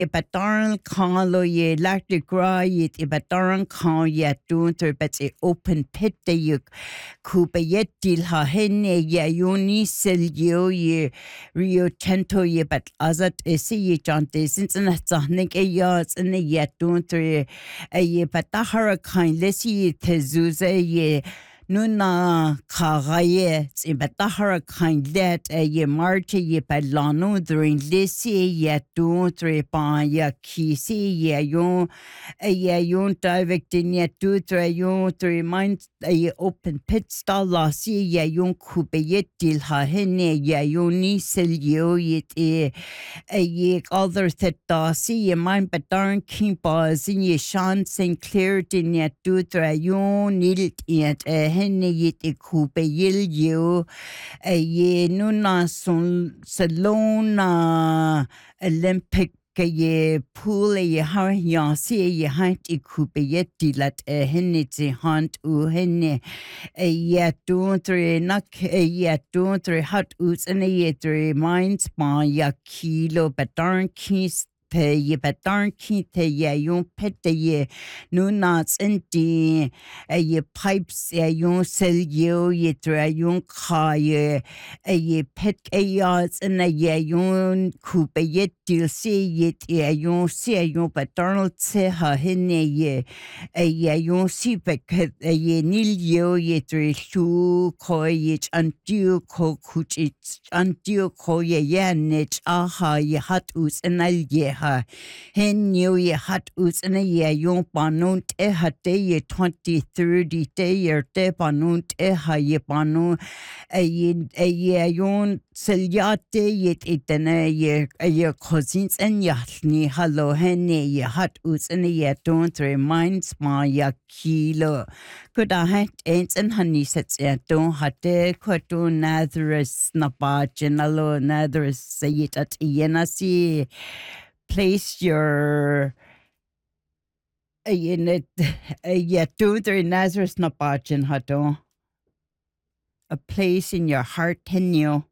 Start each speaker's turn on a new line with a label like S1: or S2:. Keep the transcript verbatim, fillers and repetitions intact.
S1: I badaran kan lo ye lactic grayit I badaran kan ye dunter but I open pit de yuk kuba yetil ha henne ye yoni sel yo ye Rio Tinto ye but azat esi ye jante since na zahnik e yards in the ye dunter ye badahara kan lesi ye tezuze ye Nuna kagaye si batahara kind let a ye marche ye palano during lisi ye tu tre pa ya kisi ye yon a ye yon direct in ye tu tre yon three mind a ye open pit stall lasi ye yon kupe ye til ha hene ye yon ni sel yo yet e a ye other that dasi ye mind but darn king bars in ye shan Saint Clair din ye tu tre yon nilt yet a henne yit I kupe yil yo a ye nuna son salona Olympic ke ye pool ye har yansi ye hant I kupe yet dilat a henne ti hunt u henne a ye don't nak a ye don't hot oots and a ye three minds ma ya kilo but darn keys pe ye but darn key te ye yon pet ye no nuts and de a ye pipes a yon sell yo ye tra yon ka ye a ye pet a yards and a ye yon coupe ye til see ye a yon see yon but Donald se ha hene ye a ye yon see pek a ye nil yo ye tre shu ko ye antiu ko kuch antiu ko ye ye nich aha ye hat us and al ye ha hen yo ye hat us and a ye yon panunt e hat ye twenty thirty day ye te panunt e ha ye panu a ye a ye yon selyate ye itene ye a ye cousins and yatni hallo hen ye hat us and a ye don't reminds ma ya kilo could I had ants and honey sets ya don't hatte quato nathras napachinalo nathras say it at yenasi place your a unit a yet do the Nazareth napachin hato a place in your heart tenio